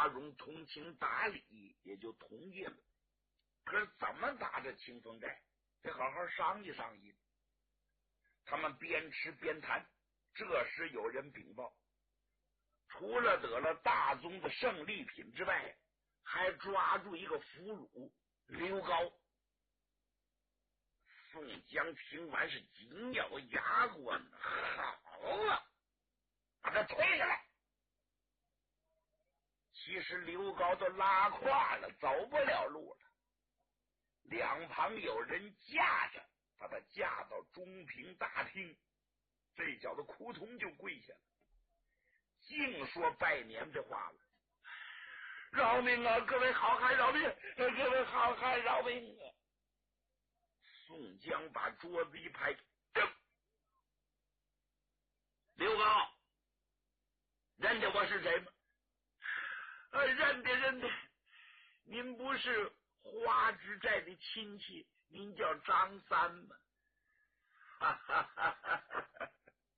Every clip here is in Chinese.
华容通情达理，也就同意了。可是怎么打这清风寨，得好好商议商议。他们边吃边谈，这时有人禀报，除了得了大宗的胜利品之外，还抓住一个俘虏刘高。宋江听完是紧咬牙关，好了，把他推下来。其实刘高都拉胯了，走不了路了，两旁有人架着，把他架到中平大厅。这小子扑通就跪下了，净说拜年这话了。饶命啊，各位好汉饶命，各位好汉饶命啊！宋江把桌子一拍，刘高，认得我是谁吗？认得，您不是花枝寨的亲戚，您叫张三吗？哈哈哈哈哈！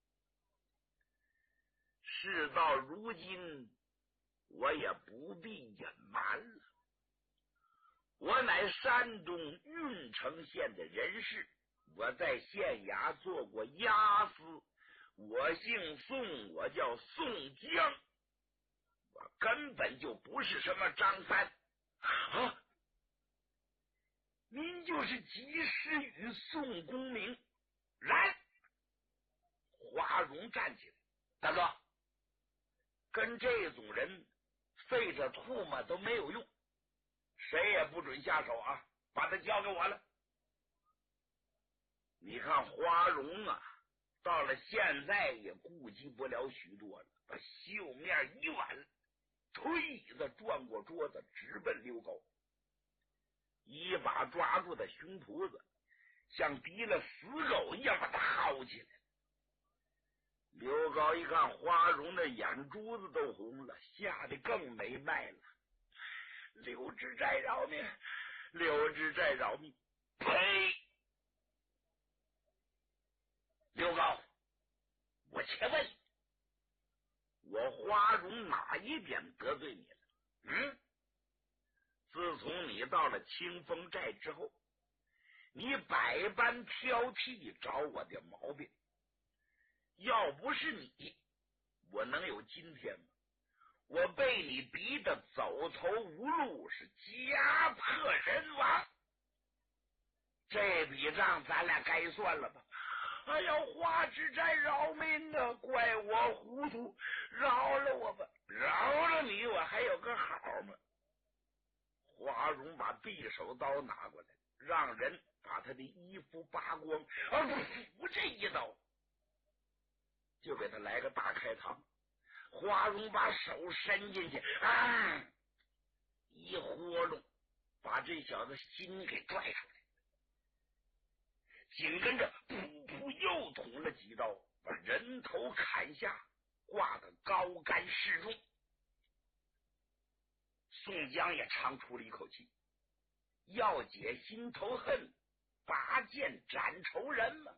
事到如今，我也不必隐瞒了，我乃山东郓城县的人士，我在县衙做过押司，我姓宋，我叫宋江，我根本就不是什么张三啊！您就是及时雨宋公明。来，华容站起来，大哥，跟这种人费着唾沫都没有用，谁也不准下手啊，把他交给我了。你看华容啊，到了现在也顾及不了许多了，把袖面一挽，推椅子转过桌子，直奔刘高，一把抓住他胸脯子，像逼了死狗一样把他薅起来。刘高一看花荣的眼珠子都红了，吓得更没脉了。刘知寨饶命，刘知寨饶命！呸！刘高，我且问，我花荣哪一点得罪你了？自从你到了清风寨之后，你百般挑剔，找我的毛病。要不是你，我能有今天吗？我被你逼得走投无路，是家破人亡。这笔账咱俩该算了吧？哎呀，花枝寨饶命啊！怪我糊涂，饶了我吧！饶了你，我还有个好吗？华容把匕首刀拿过来，让人把他的衣服扒光，扶这一刀，就给他来个大开膛。华容把手伸进去，一豁弄，把这小子心给拽出来，紧跟着噗噗又捅了几刀，把人头砍下，挂得高干示众。宋江也长出了一口气，要解心头恨，拔剑斩仇人嘛。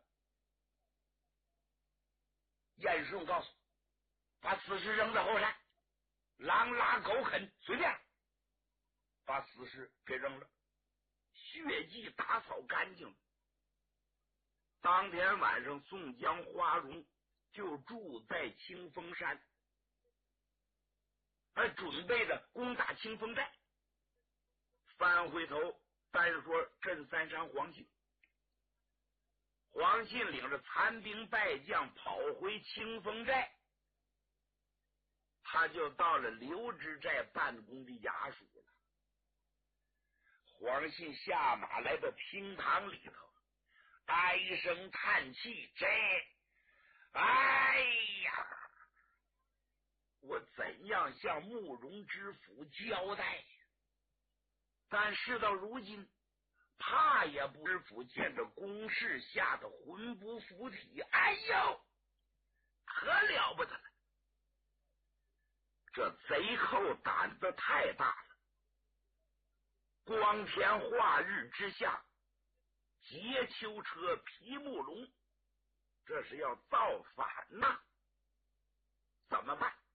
燕顺告诉，把死尸扔在后山，狼拉狗啃，随便把死尸给扔了，血迹打扫干净了。当天晚上，宋江、花荣就住在清风山，还准备着攻打清风寨。翻回头单说镇三山黄信，黄信领着残兵败将跑回清风寨，他就到了刘知寨办公的衙署了。黄信下马来到厅堂里头，唉声叹气，哎呀，我怎样向慕容知府交代？但事到如今，怕也不知府见着公事吓得魂不附体，哎呦，可了不得了！这贼寇胆子太大了，光天化日之下劫囚车劈木龙，这是要造反呐！怎么办？